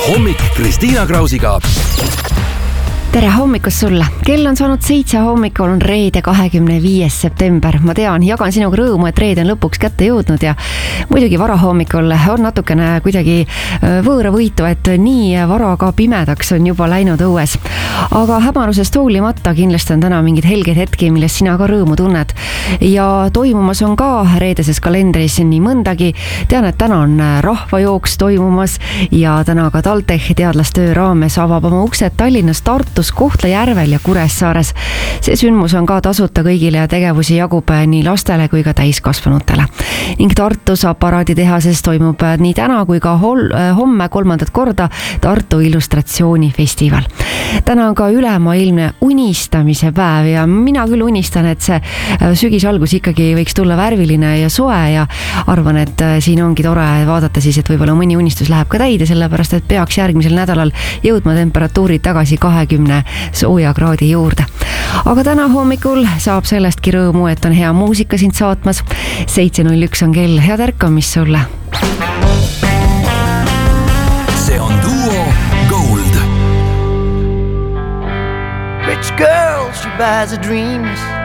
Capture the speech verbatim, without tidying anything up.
hommik Kristiina Krausiga. Tere hommikust sulle. Kell on saanud seitse hommikul, on reede kahekümne viies september. Ma tean, jagan sinuga rõõmu, et reede on lõpuks kätte jõudnud ja muidugi varahommikul on natukene kuidagi võõra võitu, et nii vara ka pimedaks on juba läinud õues. Aga hämarusest hoolimata kindlasti on täna mingid helged hetki, millest sina ka rõõmu tunned. Ja toimumas on ka reedeses kalendris nii mõndagi. Tean, et täna on rahvajooks toimumas ja täna ka TalTech teadlastöö raames avab oma uksed Tallinnas, Tartus, Kohtla-Järvel ja Kuressaares. See sündmus on ka tasuta kõigile ja tegevusi jagub nii lastele kui ka täiskasvanutele. Ning Tartus aparaaditehases toimub nii täna kui ka hol- homme kolmandat korda Tartu illustratsioonifestival. Täna on ka ülemaailmne unistamise päev ja mina küll unistan, et see sügisalgus ikkagi võiks tulla värviline ja soe ja arvan, et siin ongi tore vaadata siis, et võib-olla mõni unistus läheb ka täide, sellepärast et peaks järgmisel nädalal jõudma temperatuurid tagasi kahekümne sooja kraadi juurde. Aga täna hommikul saab sellestki rõõmu, et on hea muusika sind saatmas. seitse null üks on kell, head ärkamist sulle. See on Duo Gold. Rich girl, she buys her dreams.